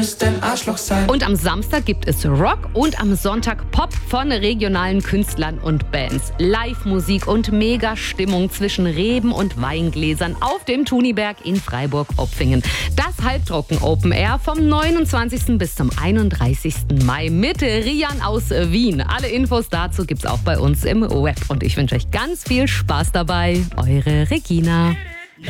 Und am Samstag gibt es Rock und am Sonntag Pop von regionalen Künstlern und Bands. Live-Musik und Mega-Stimmung zwischen Reben und Weingläsern auf dem Thuniberg in Freiburg-Opfingen. Das Halbtrocken Open Air vom 29. bis zum 31. Mai mit Rian aus Wien. Alle Infos dazu gibt's auch bei uns im Web. Und ich wünsche euch ganz viel Spaß dabei. Eure Regina.